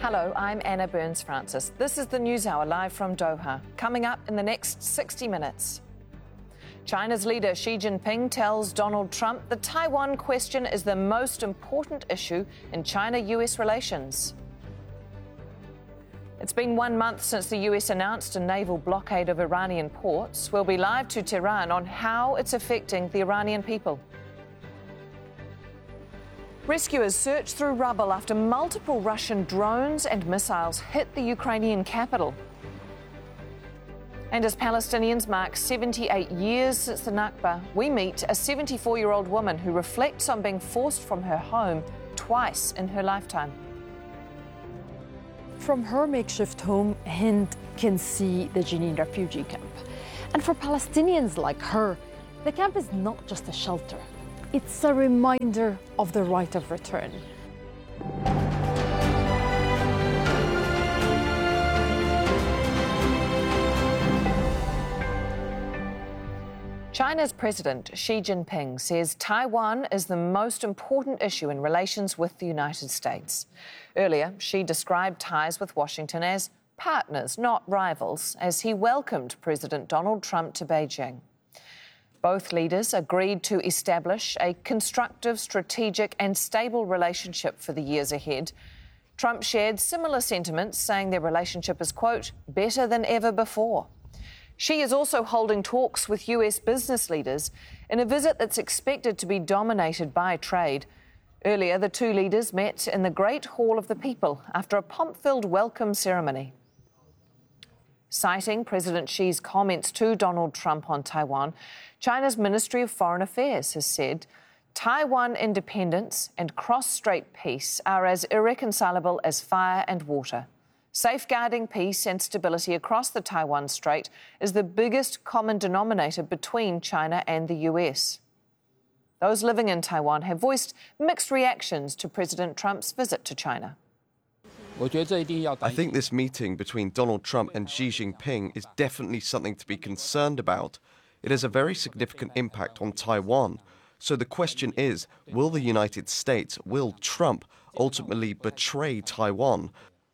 Hello, I'm Anna Burns-Francis. This is the NewsHour live from Doha. Coming up in the next 60 minutes. China's leader Xi Jinping tells Donald Trump the Taiwan question is the most important issue in China-US relations. It's been 1 month since the US announced a naval blockade of Iranian ports. We'll be live to Tehran on how it's affecting the Iranian people. Rescuers search through rubble after multiple Russian drones and missiles hit the Ukrainian capital. And as Palestinians mark 78 years since the Nakba, we meet a 74-year-old woman who reflects on being forced from her home twice in her lifetime. From her makeshift home, Hind can see the Jenin refugee camp. And for Palestinians like her, the camp is not just a shelter. It's a reminder of the right of return. China's President Xi Jinping says Taiwan is the most important issue in relations with the United States. Earlier, Xi described ties with Washington as partners, not rivals, as he welcomed President Donald Trump to Beijing. Both leaders agreed to establish a constructive, strategic and stable relationship for the years ahead. Trump shared similar sentiments, saying their relationship is, quote, better than ever before. Xi is also holding talks with US business leaders in a visit that's expected to be dominated by trade. Earlier, the two leaders met in the Great Hall of the People after a pomp-filled welcome ceremony. Citing President Xi's comments to Donald Trump on Taiwan, China's Ministry of Foreign Affairs has said Taiwan independence and cross-strait peace are as irreconcilable as fire and water. Safeguarding peace and stability across the Taiwan Strait is the biggest common denominator between China and the US. Those living in Taiwan have voiced mixed reactions to President Trump's visit to China. I think this meeting between Donald Trump and Xi Jinping is definitely something to be concerned about. It has a very significant impact on Taiwan. So the question is, will the United States, will Trump ultimately betray Taiwan?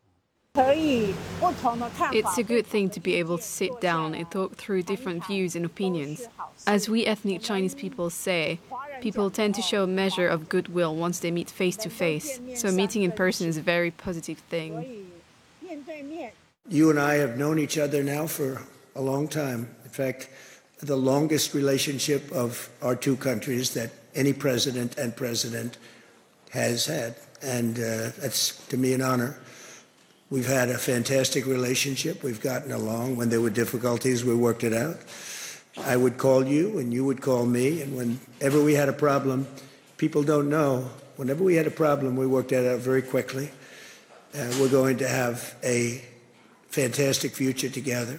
It's a good thing to be able to sit down and talk through different views and opinions. As we ethnic Chinese people say, people tend to show a measure of goodwill once they meet face to face. So meeting in person is a very positive thing. You and I have known each other now for a long time. In fact, the longest relationship of our two countries that any president and president has had. And that's, to me, an honor. We've had a fantastic relationship. We've gotten along. When there were difficulties, we worked it out. I would call you and you would call me. And whenever we had a problem, people don't know, whenever we had a problem, we worked that out very quickly. We're going to have a fantastic future together.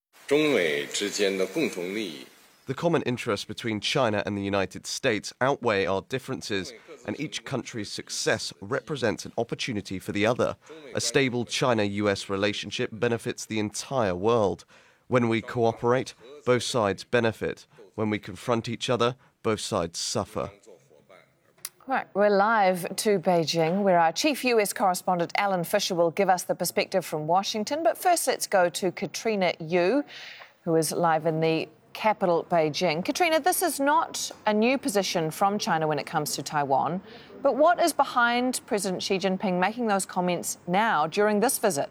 The common interests between China and the United States outweigh our differences, and each country's success represents an opportunity for the other. A stable China-US relationship benefits the entire world. When we cooperate, both sides benefit. When we confront each other, both sides suffer. Right, we're live to Beijing, where our chief US correspondent Alan Fisher will give us the perspective from Washington. But first, let's go to Katrina Yu, who is live in the capital, Beijing. Katrina, this is not a new position from China when it comes to Taiwan, but what is behind President Xi Jinping making those comments now during this visit?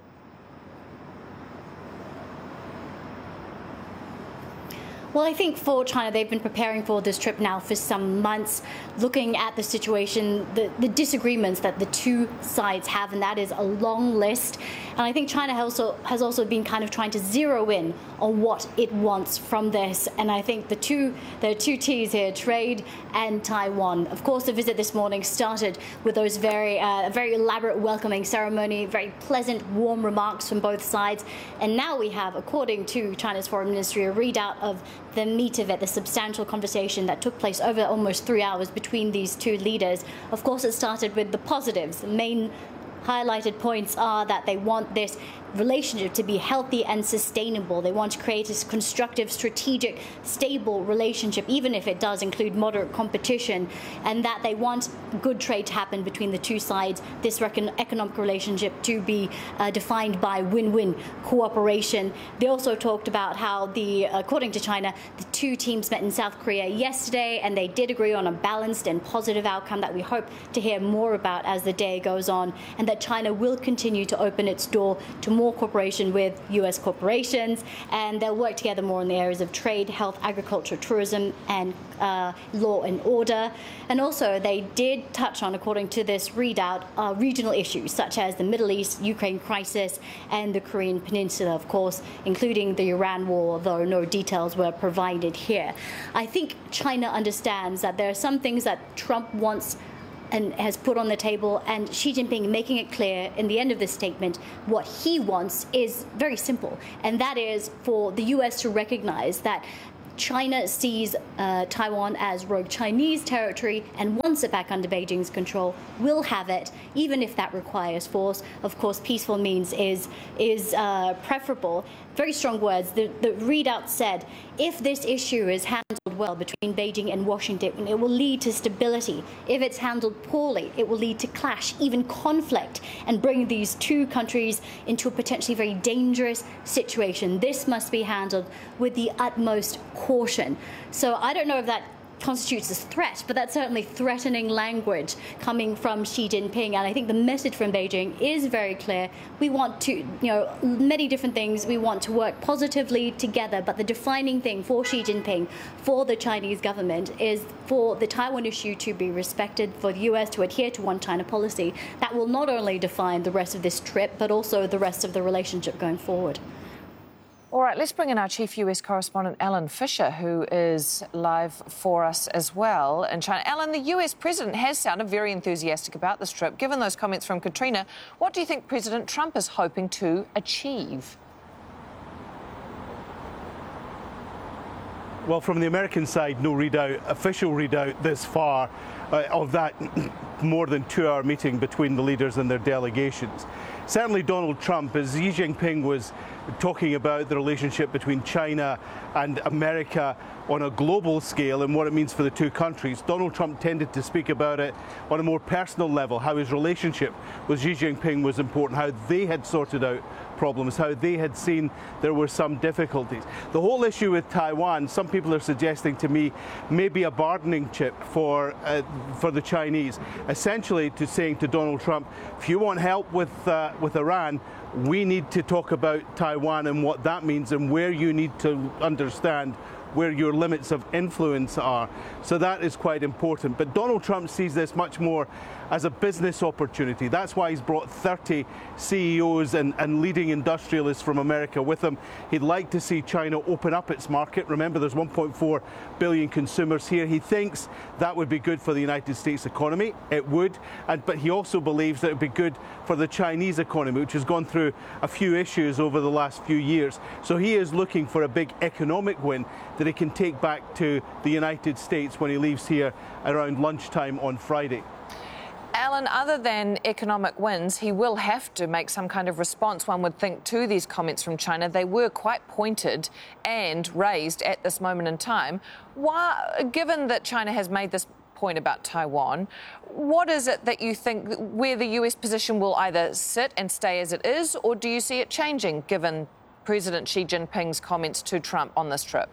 Well, I think for China, they've been preparing for this trip now for some months, looking at the situation, the disagreements that the two sides have, and that is a long list. And I think China has also been kind of trying to zero in on what it wants from this. And I think there are two T's here, trade and Taiwan. Of course, the visit this morning started with those very elaborate welcoming ceremony, very pleasant, warm remarks from both sides. And now we have, according to China's Foreign Ministry, a readout of the meat of it, the substantial conversation that took place over almost 3 hours between these two leaders. Of course, it started with the positives. The main highlighted points are that they want this relationship to be healthy and sustainable. They want to create a constructive, strategic, stable relationship, even if it does include moderate competition, and that they want good trade to happen between the two sides, this economic relationship to be defined by win-win cooperation. They also talked about how, according to China, the two teams met in South Korea yesterday, and they did agree on a balanced and positive outcome that we hope to hear more about as the day goes on, and that China will continue to open its door to more cooperation with U.S. corporations, and they'll work together more in the areas of trade, health, agriculture, tourism, and law and order. And also, they did touch on, according to this readout, regional issues such as the Middle East, Ukraine crisis, and the Korean Peninsula, of course, including the Iran war, though no details were provided here. I think China understands that there are some things that Trump wants and has put on the table, and Xi Jinping making it clear in the end of this statement what he wants is very simple, and that is for the U.S. to recognize that China sees Taiwan as rogue Chinese territory and wants it back under Beijing's control, will have it, even if that requires force. Of course, peaceful means is preferable. Very strong words. The readout said, if this issue is handled well between Beijing and Washington, it will lead to stability. If it's handled poorly, it will lead to clash, even conflict, and bring these two countries into a potentially very dangerous situation. This must be handled with the utmost caution. So I don't know if that constitutes a threat, but that's certainly threatening language coming from Xi Jinping. And I think the message from Beijing is very clear. We want to, many different things. We want to work positively together. But the defining thing for Xi Jinping, for the Chinese government, is for the Taiwan issue to be respected, for the U.S. to adhere to one China policy. That will not only define the rest of this trip, but also the rest of the relationship going forward. All right, let's bring in our chief US correspondent, Alan Fisher, who is live for us as well in China. Alan, the US president has sounded very enthusiastic about this trip. Given those comments from Katrina, what do you think President Trump is hoping to achieve? Well, from the American side, no official readout this far of that more than 2-hour meeting between the leaders and their delegations. Certainly Donald Trump, as Xi Jinping was talking about the relationship between China and America on a global scale and what it means for the two countries, Donald Trump tended to speak about it on a more personal level, how his relationship with Xi Jinping was important, how they had sorted out problems, how they had seen there were some difficulties. The whole issue with Taiwan, some people are suggesting to me, may be a bargaining chip for the Chinese, essentially to saying to Donald Trump, if you want help with Iran, we need to talk about Taiwan and what that means and where you need to understand where your limits of influence are. So that is quite important. But Donald Trump sees this much more as a business opportunity. That's why he's brought 30 CEOs and leading industrialists from America with him. He'd like to see China open up its market. Remember, there's 1.4 billion consumers here. He thinks that would be good for the United States economy. It would. But he also believes that it would be good for the Chinese economy, which has gone through a few issues over the last few years. So he is looking for a big economic win that he can take back to the United States when he leaves here around lunchtime on Friday. Alan, other than economic wins, he will have to make some kind of response, one would think, to these comments from China. They were quite pointed and raised at this moment in time. Given that China has made this point about Taiwan, what is it that you think where the US position will either sit and stay as it is, or do you see it changing given President Xi Jinping's comments to Trump on this trip?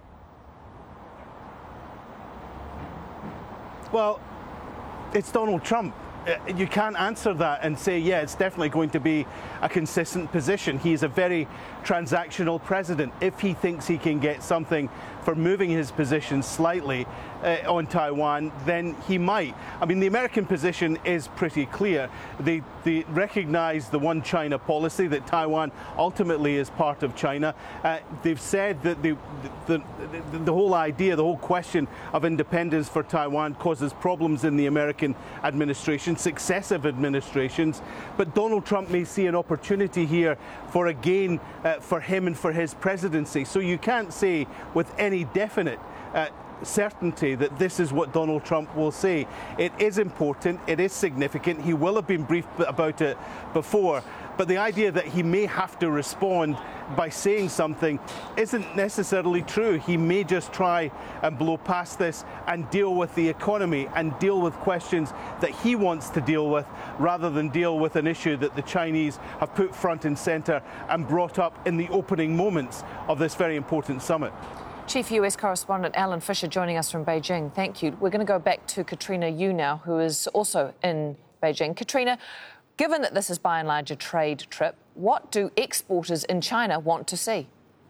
Well, it's Donald Trump. You can't answer that and say, yeah, it's definitely going to be a consistent position. He is a very transactional president. If he thinks he can get something for moving his position slightly on Taiwan, then he might. I mean, the American position is pretty clear. They recognize the one China policy, that Taiwan ultimately is part of China. They've said that the whole idea, the whole question of independence for Taiwan causes problems in the American administration, successive administrations. But Donald Trump may see an opportunity here for a gain for him and for his presidency. So you can't say with any definite certainty that this is what Donald Trump will say. It is important, it is significant, he will have been briefed about it before, but the idea that he may have to respond by saying something isn't necessarily true. He may just try and blow past this and deal with the economy and deal with questions that he wants to deal with, rather than deal with an issue that the Chinese have put front and centre and brought up in the opening moments of this very important summit. Chief US correspondent Alan Fisher joining us from Beijing. Thank you. We're going to go back to Katrina Yu now, who is also in Beijing. Katrina, given that this is by and large a trade trip, what do exporters in China want to see?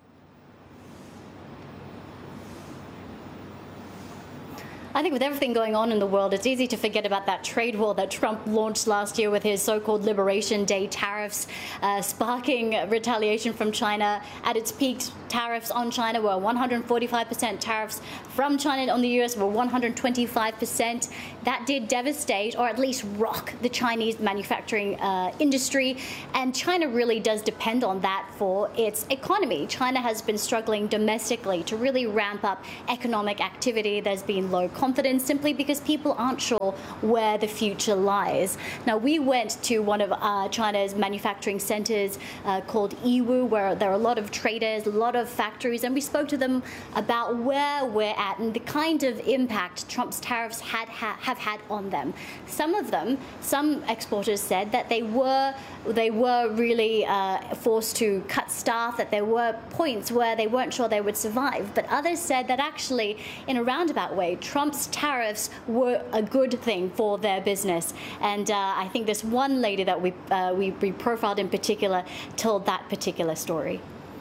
I think with everything going on in the world, it's easy to forget about that trade war that Trump launched last year with his so-called Liberation Day tariffs, sparking retaliation from China. At its peak, tariffs on China were 145%. Tariffs from China on the US were 125%. That did devastate, or at least rock, the Chinese manufacturing industry. And China really does depend on that for its economy. China has been struggling domestically to really ramp up economic activity. There's been low confidence simply because people aren't sure where the future lies. Now, we went to one of China's manufacturing centers called Yiwu, where there are a lot of traders, a lot of factories, and we spoke to them about where we're at and the kind of impact Trump's tariffs have had on them. Some exporters said that they were really forced to cut staff, that there were points where they weren't sure they would survive. But others said that actually, in a roundabout way, Trump's tariffs were a good thing for their business. And I think this one lady that we profiled in particular told that particular story.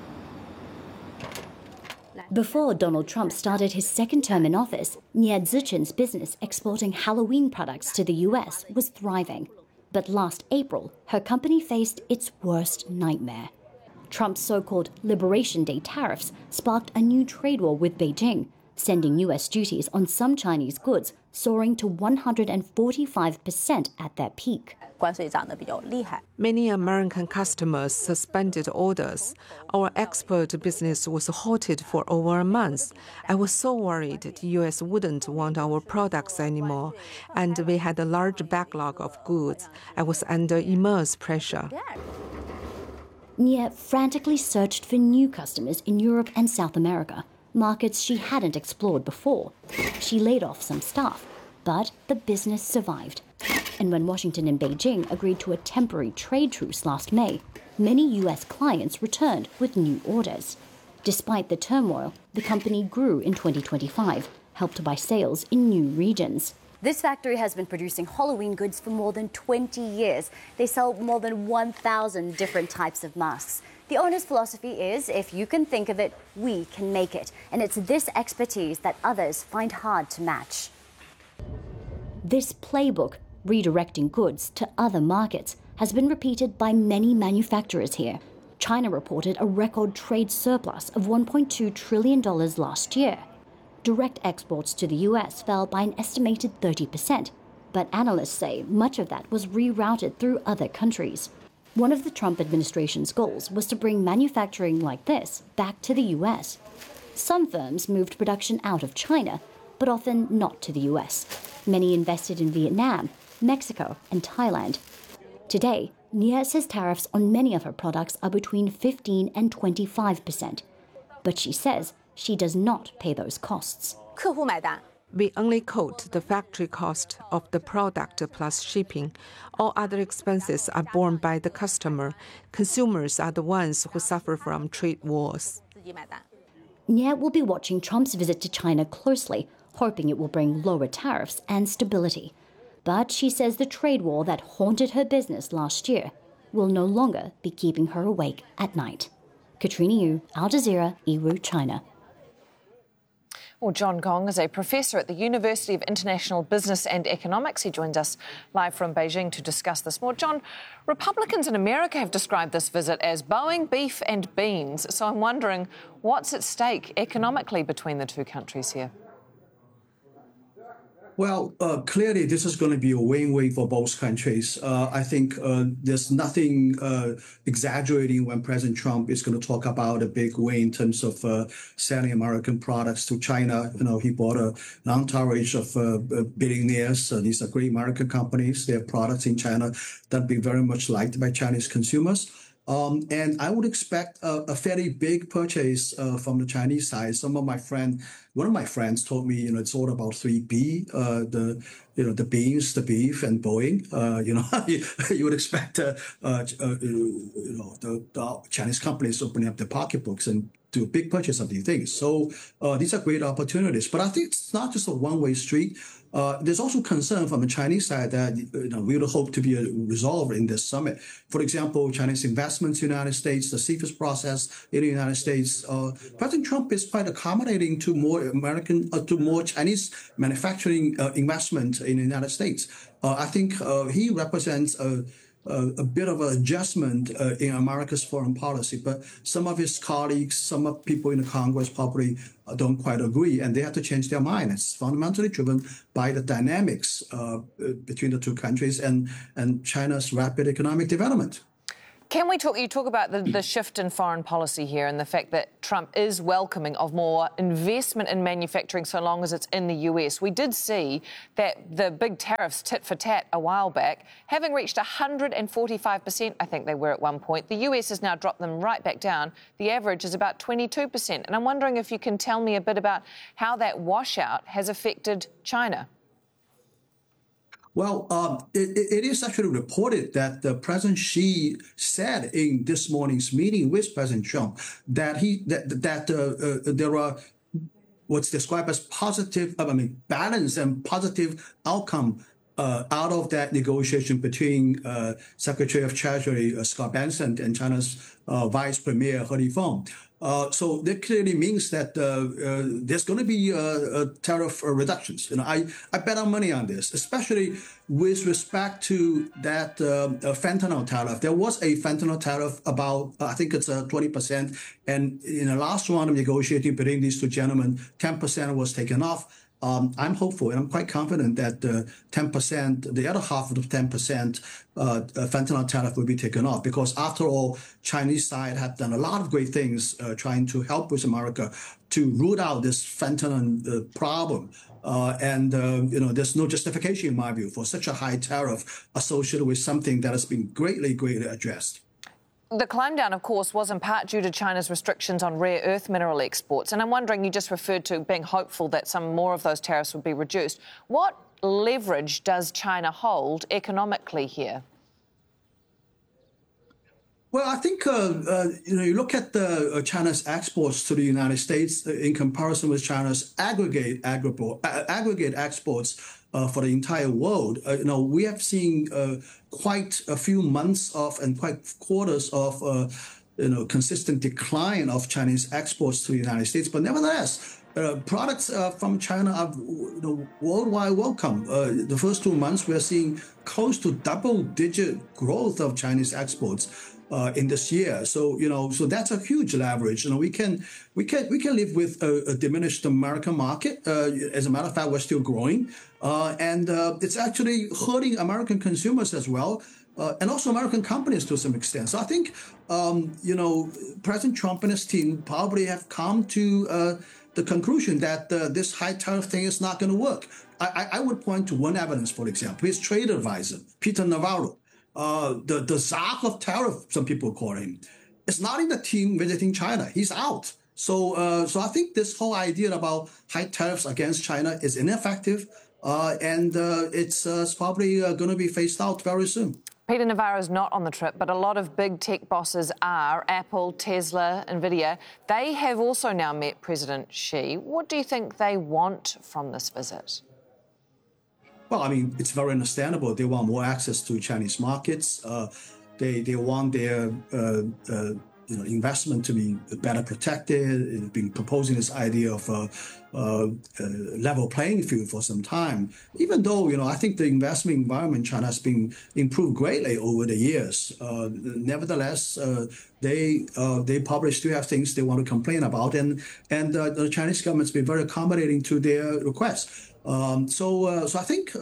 Before Donald Trump started his second term in office, Nie Zichen's business exporting Halloween products to the US was thriving. But last April, her company faced its worst nightmare. Trump's so-called Liberation Day tariffs sparked a new trade war with Beijing, sending US duties on some Chinese goods soaring to 145% at their peak. Many American customers suspended orders. Our export business was halted for over a month. I was so worried the US wouldn't want our products anymore, and we had a large backlog of goods. I was under immense pressure. Nie frantically searched for new customers in Europe and South America, markets she hadn't explored before. She laid off some staff, but the business survived. And when Washington and Beijing agreed to a temporary trade truce last May, many US clients returned with new orders. Despite the turmoil, the company grew in 2025, helped by sales in new regions. This factory has been producing Halloween goods for more than 20 years. They sell more than 1,000 different types of masks. The owner's philosophy is, if you can think of it, we can make it. And it's this expertise that others find hard to match. This playbook, redirecting goods to other markets, has been repeated by many manufacturers here. China reported a record trade surplus of $1.2 trillion last year. Direct exports to the US fell by an estimated 30%, but analysts say much of that was rerouted through other countries. One of the Trump administration's goals was to bring manufacturing like this back to the US. Some firms moved production out of China, but often not to the US. Many invested in Vietnam, Mexico, and Thailand. Today, Nie says tariffs on many of her products are between 15% and 25%. But she says she does not pay those costs. We only quote the factory cost of the product plus shipping. All other expenses are borne by the customer. Consumers are the ones who suffer from trade wars. Nie will be watching Trump's visit to China closely, hoping it will bring lower tariffs and stability. But she says the trade war that haunted her business last year will no longer be keeping her awake at night. Katrina Yu, Al Jazeera, Yiwu, China. Well, John Gong is a professor at the University of International Business and Economics. He joins us live from Beijing to discuss this more. John, Republicans in America have described this visit as Boeing, beef and beans. So I'm wondering what's at stake economically between the two countries here? Well, clearly, this is going to be a win-win for both countries. I think there's nothing exaggerating when President Trump is going to talk about a big win in terms of selling American products to China. He bought an entourage of billionaires. These are great American companies. They have products in China that have been very much liked by Chinese consumers. And I would expect a fairly big purchase from the Chinese side. One of my friends told me, it's all about 3B, the beans, the beef, and Boeing. You would expect, the Chinese companies opening up their pocketbooks and do a big purchase of these things. So these are great opportunities. But I think it's not just a one-way street. There's also concern from the Chinese side that we would hope to be resolved in this summit. For example, Chinese investments in the United States, the CFIUS process in the United States. President Trump is quite accommodating to more Chinese manufacturing investment in the United States. I think he represents a bit of an adjustment in America's foreign policy, but some of his colleagues, some of people in the Congress probably don't quite agree, and they have to change their mind. It's fundamentally driven by the dynamics between the two countries and China's rapid economic development. Can we talk, you talk about the shift in foreign policy here and the fact that Trump is welcoming of more investment in manufacturing so long as it's in the US. We did see that the big tariffs tit for tat a while back, having reached 145%, I think they were at one point. The US has now dropped them right back down. The average is about 22%. And I'm wondering if you can tell me a bit about how that washout has affected China. Well, it is actually reported that President Xi said in this morning's meeting with President Trump that there are what's described as balanced and positive outcome out of that negotiation between Secretary of Treasury Scott Bessent and China's Vice Premier He Lifeng. So that clearly means that there's going to be tariff reductions. I bet our money on this, especially with respect to that fentanyl tariff. There was a fentanyl tariff about, I think it's 20%. And in the last round of negotiating between these two gentlemen, 10% was taken off. I'm hopeful and I'm quite confident that 10%, the other half of the 10% fentanyl tariff will be taken off, because after all, Chinese side have done a lot of great things trying to help with America to root out this fentanyl problem. There's no justification, in my view, for such a high tariff associated with something that has been greatly addressed. The climb down, of course, was in part due to China's restrictions on rare earth mineral exports. And I'm wondering, you just referred to being hopeful that some more of those tariffs would be reduced. What leverage does China hold economically here? Well, I think, you look at China's exports to the United States in comparison with China's aggregate exports for the entire world. We have seen quite a few months of and quite quarters of consistent decline of Chinese exports to the United States. But nevertheless, products from China are worldwide welcome. The first 2 months, we're seeing close to double-digit growth of Chinese exports in this year. So so that's a huge leverage. We can live with a diminished American market. As a matter of fact, we're still growing, and it's actually hurting American consumers as well, and also American companies to some extent. So I think President Trump and his team probably have come to the conclusion that this high tariff thing is not going to work. I would point to one evidence, for example, his trade advisor, Peter Navarro. The czar of tariff, some people call him, is not in the team visiting China. He's out. So I think this whole idea about high tariffs against China is ineffective, and it's probably going to be phased out very soon. Peter Navarro is not on the trip, but a lot of big tech bosses are. Apple, Tesla, Nvidia. They have also now met President Xi. What do you think they want from this visit? Well, I mean, it's very understandable. They want more access to Chinese markets. They want their investment to be better protected. They've been proposing this idea of level playing field for some time. Even though I think the investment environment in China has been improved greatly over the years. Nevertheless, they probably still have things they want to complain about, and the Chinese government's been very accommodating to their requests. So I think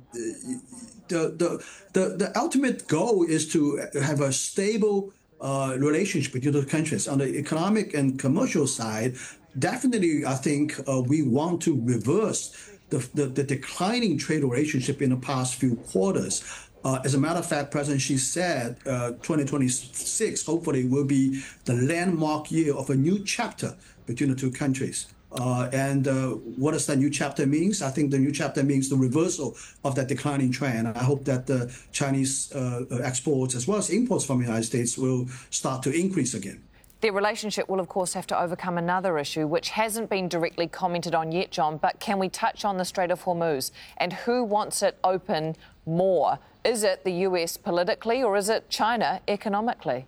the ultimate goal is to have a stable relationship between the countries. On the economic and commercial side, definitely, I think we want to reverse the declining trade relationship in the past few quarters. As a matter of fact, President Xi said 2026 hopefully will be the landmark year of a new chapter between the two countries. And what does that new chapter mean? I think the new chapter means the reversal of that declining trend. I hope that the Chinese exports as well as imports from the United States will start to increase again. Their relationship will, of course, have to overcome another issue, which hasn't been directly commented on yet, John, but can we touch on the Strait of Hormuz and who wants it open more? Is it the US politically or is it China economically?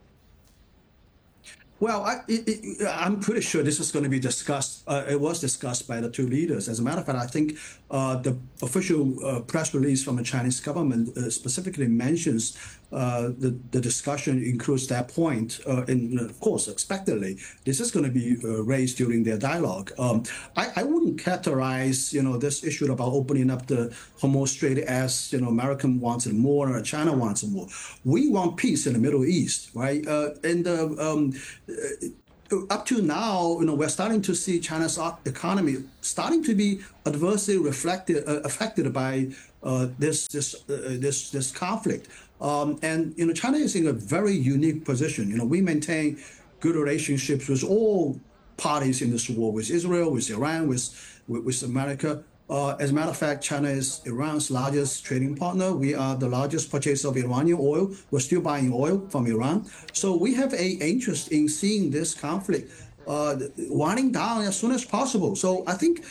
Well, I'm pretty sure this is going to be discussed. It was discussed by the two leaders. As a matter of fact, I think the official press release from the Chinese government specifically mentions the discussion includes that point. And of course, expectedly, this is going to be raised during their dialogue. I wouldn't characterize, this issue about opening up the Hormuz Strait as, America wants it more or China wants it more. We want peace in the Middle East, right? Up to now, we're starting to see China's economy starting to be adversely affected by this conflict. And China is in a very unique position. We maintain good relationships with all parties in this war, with Israel, with Iran, with America. As a matter of fact, China is Iran's largest trading partner. We are the largest purchaser of Iranian oil. We're still buying oil from Iran. So we have an interest in seeing this conflict winding down as soon as possible. So I think